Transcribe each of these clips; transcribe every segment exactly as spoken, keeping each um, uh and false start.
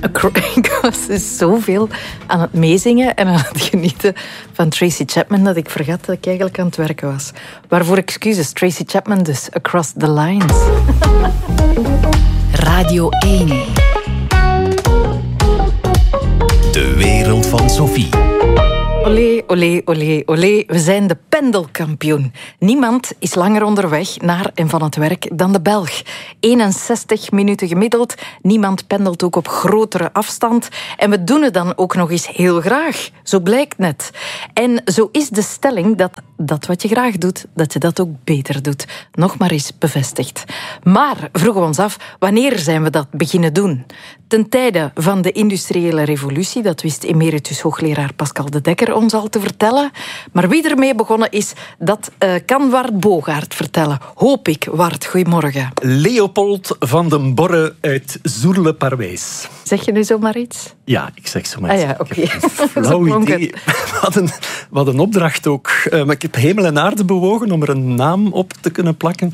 Ik was dus zoveel aan het meezingen en aan het genieten van Tracy Chapman dat ik vergat dat ik eigenlijk aan het werken was. Waarvoor excuses, Tracy Chapman dus, Across the Lines. Radio één. De wereld van Sophie. Olé, olé, olé, olé. We zijn de pendelkampioen. Niemand is langer onderweg naar en van het werk dan de Belg. eenenzestig minuten gemiddeld. Niemand pendelt ook op grotere afstand. En we doen het dan ook nog eens heel graag. Zo blijkt net. En zo is de stelling dat dat wat je graag doet, dat je dat ook beter doet. Nog maar eens bevestigd. Maar vroegen we ons af, wanneer zijn we dat beginnen doen? Ten tijde van de industriële revolutie, dat wist emeritus hoogleraar Pascal de Dekker ons al te vertellen. Maar wie ermee begonnen is, dat uh, kan Wart Bogaert vertellen. Hoop ik, Wart. Goedemorgen. Leopold van den Borre uit Zoerle-Parwijs. Zeg je nu zomaar iets? Ja, ik zeg zomaar iets. Ah ja, oké. Ik heb een flauw idee. We hadden, we hadden een opdracht ook. Uh, maar ik heb hemel en aarde bewogen om er een naam op te kunnen plakken.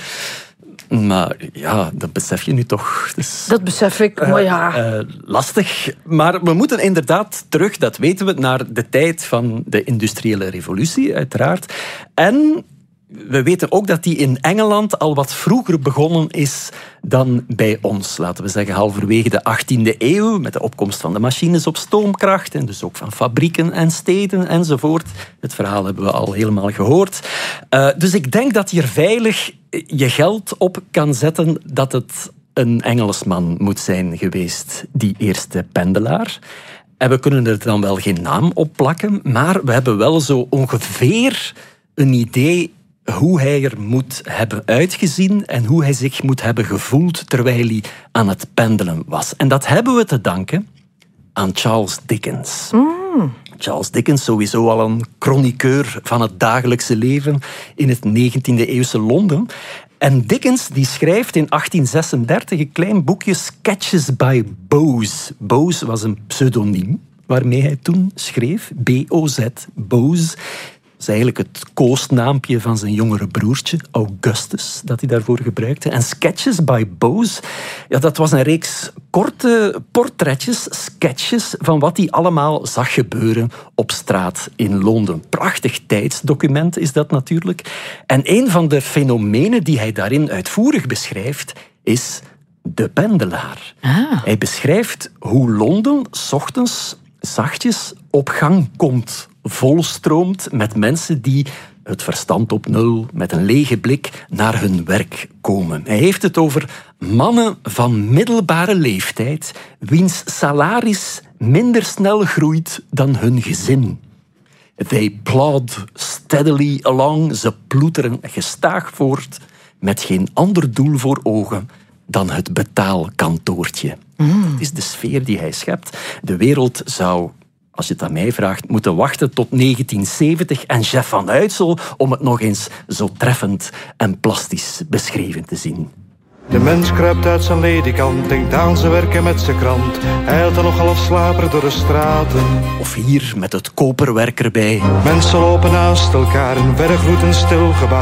Maar ja, dat besef je nu toch. Dus, dat besef ik, maar ja. Uh, uh, lastig. Maar we moeten inderdaad terug, dat weten we, naar de tijd van de industriële revolutie, uiteraard. En we weten ook dat die in Engeland al wat vroeger begonnen is dan bij ons. Laten we zeggen halverwege de achttiende eeuw, met de opkomst van de machines op stoomkracht en dus ook van fabrieken en steden enzovoort. Het verhaal hebben we al helemaal gehoord. Uh, dus ik denk dat je er veilig je geld op kan zetten dat het een Engelsman moet zijn geweest, die eerste pendelaar. En we kunnen er dan wel geen naam op plakken, maar we hebben wel zo ongeveer een idee hoe hij er moet hebben uitgezien en hoe hij zich moet hebben gevoeld terwijl hij aan het pendelen was. En dat hebben we te danken aan Charles Dickens. Mm. Charles Dickens, sowieso al een chroniqueur van het dagelijkse leven in het negentiende-eeuwse Londen. En Dickens die schrijft in achttien zesendertig een klein boekje Sketches by Boz. Boz was een pseudoniem waarmee hij toen schreef. B O Z, Boz. Dat is eigenlijk het koosnaampje van zijn jongere broertje, Augustus, dat hij daarvoor gebruikte. En Sketches by Boz, ja, dat was een reeks korte portretjes, sketches, van wat hij allemaal zag gebeuren op straat in Londen. Prachtig tijdsdocument is dat natuurlijk. En een van de fenomenen die hij daarin uitvoerig beschrijft, is de pendelaar. Ah. Hij beschrijft hoe Londen 's ochtends zachtjes op gang komt, volstroomt met mensen die het verstand op nul, met een lege blik naar hun werk komen. Hij heeft het over mannen van middelbare leeftijd, wiens salaris minder snel groeit dan hun gezin. They plod steadily along, ze ploeteren gestaag voort, met geen ander doel voor ogen dan het betaalkantoortje. Mm. Dat is de sfeer die hij schept. De wereld zou, als je het aan mij vraagt, moeten wachten tot negentien zeventig en Jeff van Uytsel om het nog eens zo treffend en plastisch beschreven te zien. De mens kruipt uit zijn ledikant, denkt aan zijn werken met zijn krant. Eilt er nog half slaper door de straten. Of hier met het koperwerk erbij. Mensen lopen naast elkaar in verre gloed en stil gebaar.